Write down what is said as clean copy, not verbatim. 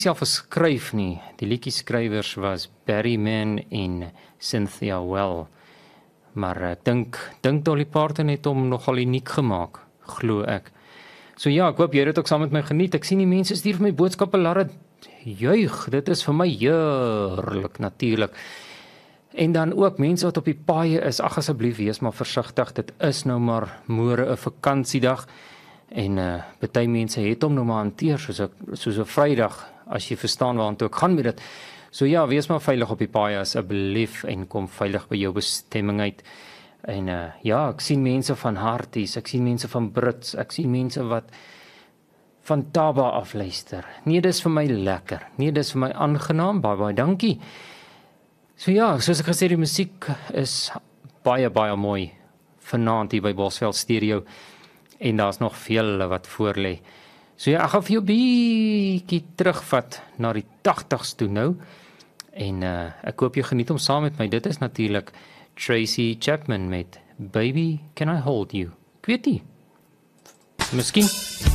Self geskryf nie. Die liedjieskrywers was Barry Mann en Cynthia Well. Maar ek dink Dolly Parton het hom nogal uniek gemaak, glo ek. So ja, ek hoop jy het dit ook saam met my geniet. Ek sien die mense stuur vir my boodskappe, laat dit juig. Dit is vir my heerlik natuurlik. En dan ook mense wat op die paaie is, ag asseblief wees maar versigtig. Dit is nou maar môre 'n vakansiedag en party mense het hom nou maar hanteer soos 'n Vrydag, as jy verstaan waartoe ek gaan met dit. So ja, wees maar veilig op die paaie asseblief en kom veilig by jou bestemming uit. En ja, ek sien mense van Harties, ek sien mense van Brits, ek sien mense wat van Taba afluister. Nee, dis vir my lekker. Nee, dis vir my aangenaam. Baie dankie. So ja, soos ek gesê, die musiek is baie mooi vanaand hier by Bosveld Stereo en daar's nog veel wat voor lê. So ja, ek gaan vir jou bietjie terugvat na die 80s toe nou. En ek hoop jy geniet hom saam met my. Dit is natuurlik Tracy Chapman met Baby Can I Hold You. Ek weet nie. Miskien